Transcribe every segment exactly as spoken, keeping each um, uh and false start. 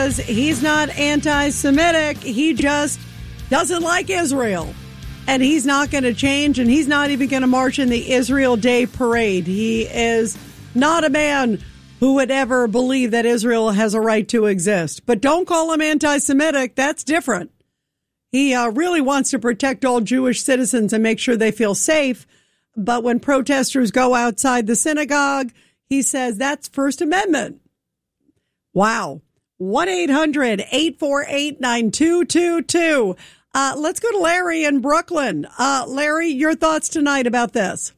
He's not anti-Semitic. He just doesn't like Israel. And he's not going to change, and he's not even going to march in the Israel Day Parade. He is not a man who would ever believe that Israel has a right to exist. But don't call him anti-Semitic. That's different. He uh, really wants to protect all Jewish citizens and make sure they feel safe. But when protesters go outside the synagogue, he says that's First Amendment. Wow. one eight hundred eight four eight nine two two two. Uh, let's go to Larry in Brooklyn. Uh, Larry, your thoughts tonight about this?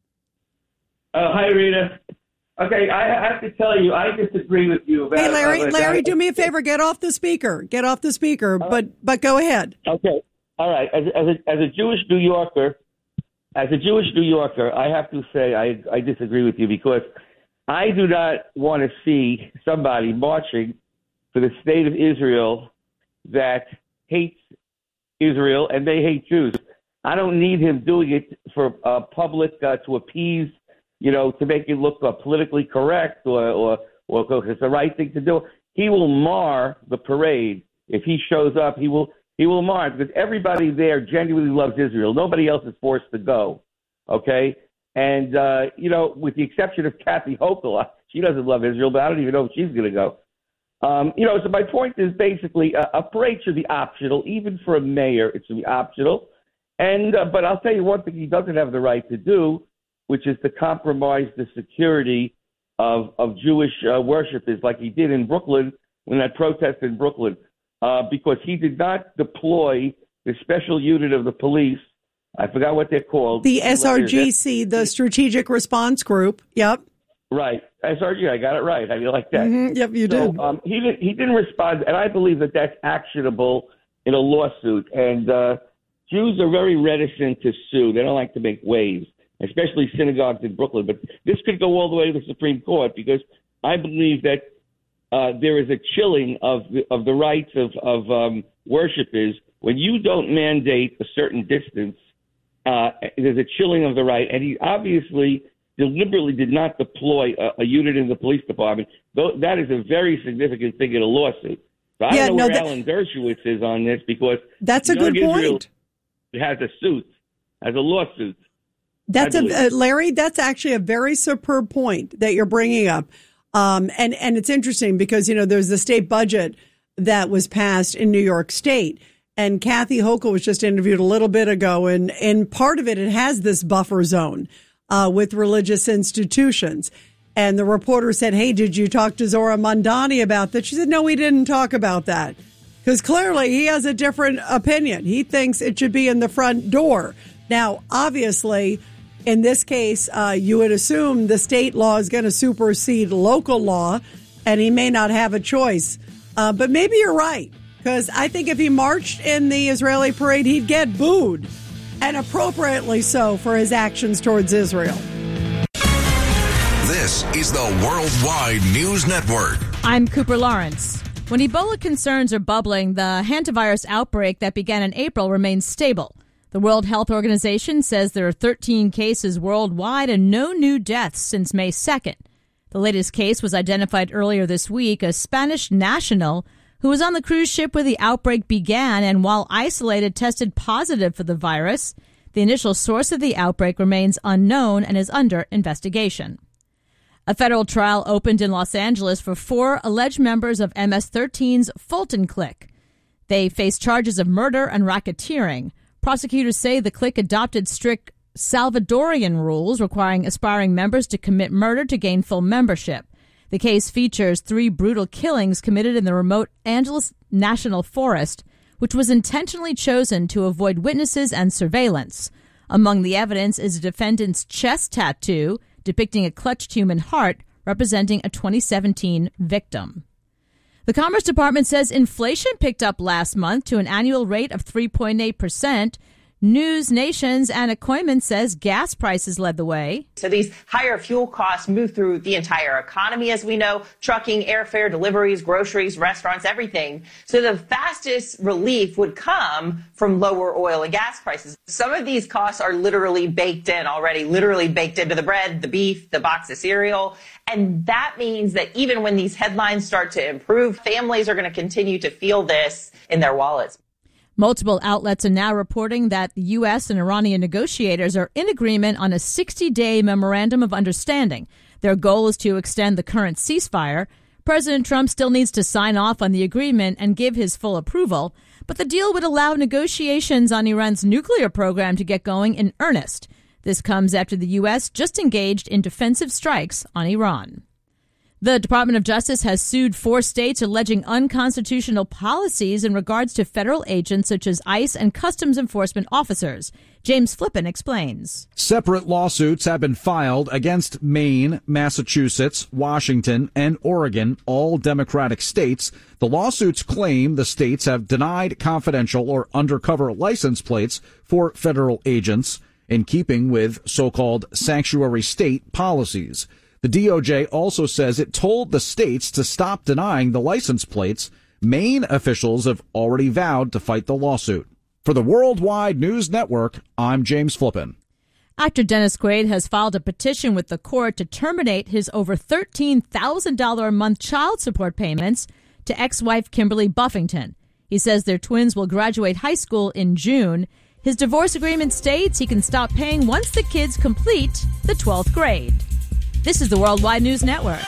Uh, hi, Rita. Okay, I have to tell you, I disagree with you. About, hey, Larry, about, Larry, about, do me a favor. Get off the speaker. Get off the speaker, uh, but but go ahead. Okay. All right. As, as, a, as a Jewish New Yorker, as a Jewish New Yorker, I have to say I, I disagree with you because I do not want to see somebody marching for the state of Israel that hates Israel and they hate Jews. I don't need him doing it for uh, public uh, to appease, you know, to make it look uh, politically correct or, or, or because it's the right thing to do. He will mar the parade. If he shows up, he will he will mar it because everybody there genuinely loves Israel. Nobody else is forced to go, okay? And, uh, you know, with the exception of Kathy Hochul, she doesn't love Israel, but I don't even know if she's going to go. Um, you know, so my point is basically uh, a parade should be optional, even for a mayor. It should be optional. And uh, but I'll tell you one thing he doesn't have the right to do, which is to compromise the security of of Jewish uh, worshipers like he did in Brooklyn when that protest in Brooklyn, uh, because he did not deploy the special unit of the police. I forgot what they're called. The S R G C, the Strategic Response Group. Yep. Right. S R G, I got it right. How do you like that? Mm-hmm. Yep, you so, did. Um, he, did, he didn't respond, and I believe that that's actionable in a lawsuit. And uh, Jews are very reticent to sue. They don't like to make waves, especially synagogues in Brooklyn. But this could go all the way to the Supreme Court because I believe that uh, there is a chilling of the, of the rights of, of um, worshipers. When you don't mandate a certain distance, uh, there's a chilling of the right. And he obviously deliberately did not deploy a, a unit in the police department. Though that is a very significant thing in a lawsuit. So I yeah, don't know no, where that, Alan Dershowitz is on this because that's a good point. Has a suit, has a lawsuit. That's a uh, Larry. That's actually a very superb point that you're bringing up, um, and and it's interesting because you know there's the state budget that was passed in New York State, and Kathy Hochul was just interviewed a little bit ago, and and part of it it has this buffer zone. Uh, with religious institutions. And the reporter said, hey, did you talk to Zora Mandani about that? She said, no, we didn't talk about that. Because clearly he has a different opinion. He thinks it should be in the front door. Now, obviously, in this case, uh, you would assume the state law is going to supersede local law, and he may not have a choice. Uh, but maybe you're right, because I think if he marched in the Israeli parade, he'd get booed. And appropriately so for his actions towards Israel. This is the Worldwide News Network. I'm Cooper Lawrence. When Ebola concerns are bubbling, the hantavirus outbreak that began in April remains stable. The World Health Organization says there are thirteen cases worldwide and no new deaths since May second. The latest case was identified earlier this week, a Spanish national who was on the cruise ship where the outbreak began and while isolated tested positive for the virus. The initial source of the outbreak remains unknown and is under investigation. A federal trial opened in Los Angeles for four alleged members of M S thirteen's Fulton Clique. They face charges of murder and racketeering. Prosecutors say the clique adopted strict Salvadorian rules requiring aspiring members to commit murder to gain full membership. The case features three brutal killings committed in the remote Angeles National Forest, which was intentionally chosen to avoid witnesses and surveillance. Among the evidence is a defendant's chest tattoo depicting a clutched human heart representing a twenty seventeen victim. The Commerce Department says inflation picked up last month to an annual rate of three point eight percent. News Nation's Anna Koyman says gas prices led the way. So these higher fuel costs move through the entire economy, as we know, trucking, airfare, deliveries, groceries, restaurants, everything. So the fastest relief would come from lower oil and gas prices. Some of these costs are literally baked in already, literally baked into the bread, the beef, the box of cereal. And that means that even when these headlines start to improve, families are going to continue to feel this in their wallets. Multiple outlets are now reporting that the U S and Iranian negotiators are in agreement on a sixty-day memorandum of understanding. Their goal is to extend the current ceasefire. President Trump still needs to sign off on the agreement and give his full approval, but the deal would allow negotiations on Iran's nuclear program to get going in earnest. This comes after the U S just engaged in defensive strikes on Iran. The Department of Justice has sued four states alleging unconstitutional policies in regards to federal agents such as ICE and customs enforcement officers. James Flippen explains. Separate lawsuits have been filed against Maine, Massachusetts, Washington, and Oregon, all Democratic states. The lawsuits claim the states have denied confidential or undercover license plates for federal agents in keeping with so-called sanctuary state policies. The D O J also says it told the states to stop denying the license plates. Maine officials have already vowed to fight the lawsuit. For the Worldwide News Network, I'm James Flippen. Actor Dennis Quaid has filed a petition with the court to terminate his over thirteen thousand dollars a month child support payments to ex-wife Kimberly Buffington. He says their twins will graduate high school in June. His divorce agreement states he can stop paying once the kids complete the twelfth grade. This is the Worldwide News Network.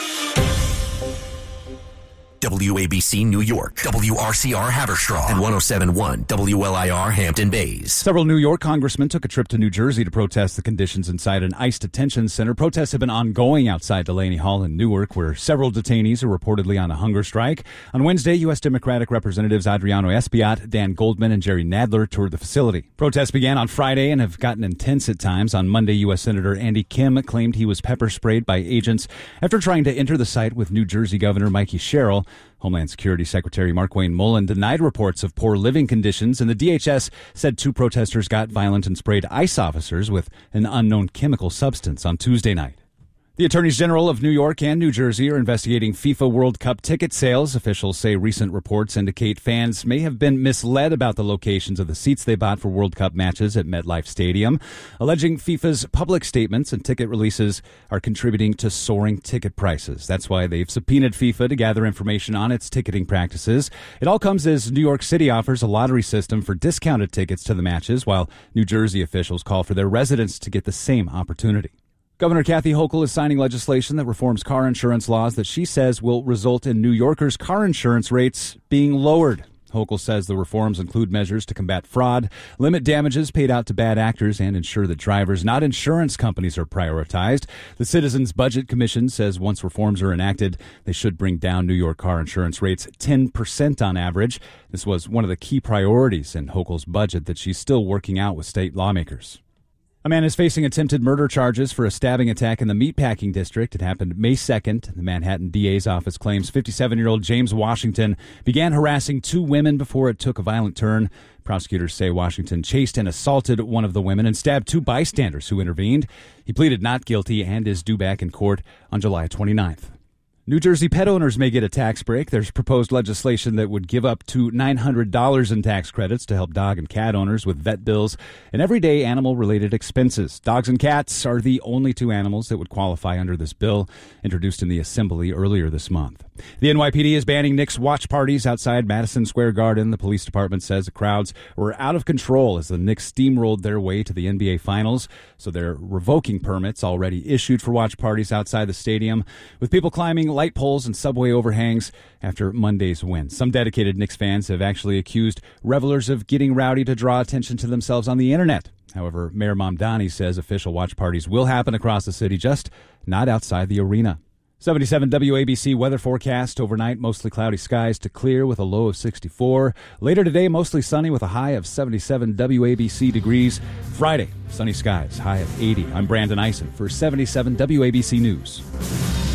W A B C New York, W R C R Haverstraw, and one oh seven point one W L I R Hampton Bays. Several New York congressmen took a trip to New Jersey to protest the conditions inside an ICE detention center. Protests have been ongoing outside Delaney Hall in Newark, where several detainees are reportedly on a hunger strike. On Wednesday, U S Democratic Representatives Adriano Espaillat, Dan Goldman, and Jerry Nadler toured the facility. Protests began on Friday and have gotten intense at times. On Monday, U S Senator Andy Kim claimed he was pepper sprayed by agents after trying to enter the site with New Jersey Governor Mikey Sherrill. Homeland Security Secretary Markwayne Mullin denied reports of poor living conditions, and the D H S said two protesters got violent and sprayed ICE officers with an unknown chemical substance on Tuesday night. The Attorneys General of New York and New Jersey are investigating FIFA World Cup ticket sales. Officials say recent reports indicate fans may have been misled about the locations of the seats they bought for World Cup matches at MetLife Stadium, alleging FIFA's public statements and ticket releases are contributing to soaring ticket prices. That's why they've subpoenaed FIFA to gather information on its ticketing practices. It all comes as New York City offers a lottery system for discounted tickets to the matches, while New Jersey officials call for their residents to get the same opportunity. Governor Kathy Hochul is signing legislation that reforms car insurance laws that she says will result in New Yorkers' car insurance rates being lowered. Hochul says the reforms include measures to combat fraud, limit damages paid out to bad actors, and ensure that drivers, not insurance companies, are prioritized. The Citizens Budget Commission says once reforms are enacted, they should bring down New York car insurance rates ten percent on average. This was one of the key priorities in Hochul's budget that she's still working out with state lawmakers. A man is facing attempted murder charges for a stabbing attack in the meatpacking district. It happened May second. The Manhattan D A's office claims fifty-seven-year-old James Washington began harassing two women before it took a violent turn. Prosecutors say Washington chased and assaulted one of the women and stabbed two bystanders who intervened. He pleaded not guilty and is due back in court on July twenty-ninth. New Jersey pet owners may get a tax break. There's proposed legislation that would give up to nine hundred dollars in tax credits to help dog and cat owners with vet bills and everyday animal-related expenses. Dogs and cats are the only two animals that would qualify under this bill, introduced in the Assembly earlier this month. The N Y P D is banning Knicks watch parties outside Madison Square Garden. The police department says the crowds were out of control as the Knicks steamrolled their way to the N B A Finals, so they're revoking permits already issued for watch parties outside the stadium, with people climbing light poles and subway overhangs after Monday's win. Some dedicated Knicks fans have actually accused revelers of getting rowdy to draw attention to themselves on the internet. However, Mayor Mamdani says official watch parties will happen across the city, just not outside the arena. seventy-seven W A B C weather forecast. Overnight, mostly cloudy skies to clear with a low of sixty-four. Later today, mostly sunny with a high of seventy-seven W A B C degrees. Friday, sunny skies, high of eighty. I'm Brandon Eisen for seventy-seven W A B C News.